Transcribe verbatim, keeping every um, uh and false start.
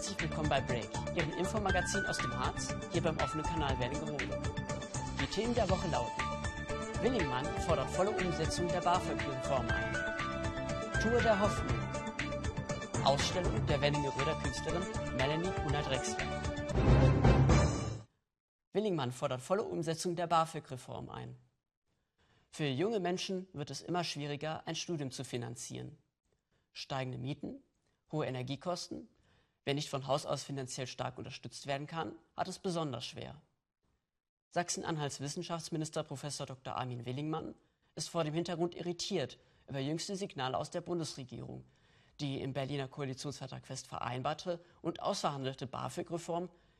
Herzlich willkommen bei Break, Ihrem Infomagazin aus dem Harz, hier beim offenen Kanal Wernigerode. Die Themen der Woche lauten: Willingmann fordert volle Umsetzung der BAföG-Reform ein. Tour der Hoffnung. Ausstellung der Wernigeröder Künstlerin Melanie Kunert-Rexler. Willingmann fordert volle Umsetzung der BAföG-Reform ein. Für junge Menschen wird es immer schwieriger, ein Studium zu finanzieren. Steigende Mieten, hohe Energiekosten. Wer nicht von Haus aus finanziell stark unterstützt werden kann, hat es besonders schwer. Sachsen-Anhalts Wissenschaftsminister Professor Doktor Armin Willingmann ist vor dem Hintergrund irritiert über jüngste Signale aus der Bundesregierung, die im Berliner Koalitionsvertrag fest vereinbarte und ausverhandelte BAföG-Reform